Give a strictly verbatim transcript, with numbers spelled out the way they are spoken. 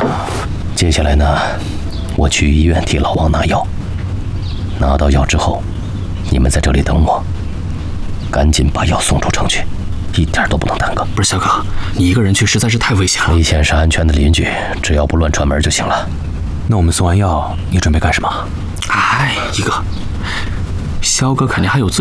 接下来呢，我去医院替老王拿药。拿到药之后，你们在这里等我，赶紧把药送出城去，一点都不能耽搁。 不是肖哥，你一个人去实在是太危险了。 李现是安全的邻居，只要不乱串门就行了。 那我们送完药，你准备干什么？ 哎，一哥，肖哥肯定还有自